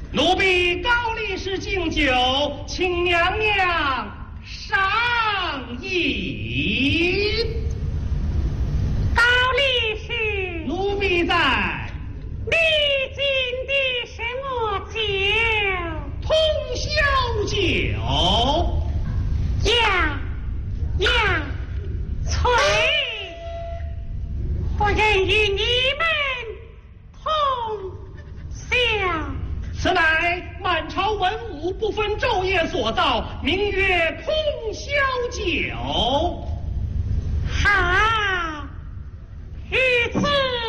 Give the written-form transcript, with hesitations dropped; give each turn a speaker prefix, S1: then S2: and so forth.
S1: 奴婢高力士敬酒，请娘娘赏饮。
S2: 高力士，
S1: 奴婢在。
S2: 你敬的什么酒？
S1: 通宵酒。
S2: 呀，翠，何人与你们同宵？
S1: 此乃满朝文武不分昼夜所造，名曰通宵酒。
S2: 好，如此。